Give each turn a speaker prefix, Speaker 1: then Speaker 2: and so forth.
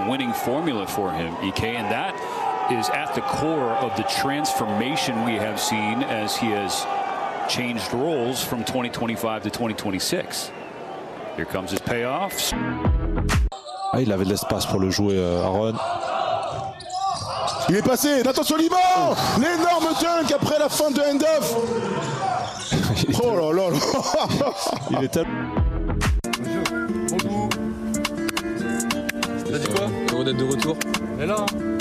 Speaker 1: winning formula for him, EK, and that is at the core of the transformation we have seen as he has changed roles from 2025 to 2026. Here comes his payoff.
Speaker 2: Ah, il avait de l'espace pour le jouer, Aaron.
Speaker 3: Il est passé, Nathan Soliman, l'énorme dunk après la fin de end-off. Oh là là là.
Speaker 2: Il est tellement...
Speaker 4: Bonjour. T'as dit quoi? Heureux d'être de retour. Elle est là, hein.